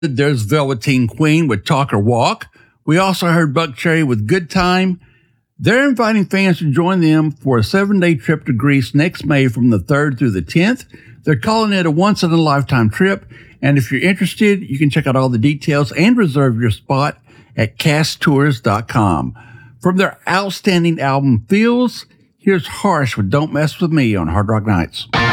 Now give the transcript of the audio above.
There's Velveteen Queen with Talk or Walk. We also heard Buckcherry with Good Time. They're inviting fans to join them for a 7-day trip to Greece next May from the 3rd through the 10th. They're calling it a once-in-a-lifetime trip. And if you're interested, you can check out all the details and reserve your spot at casttours.com. From their outstanding album Feels, here's Harsh with Don't Mess With Me on Hard Rock Nights.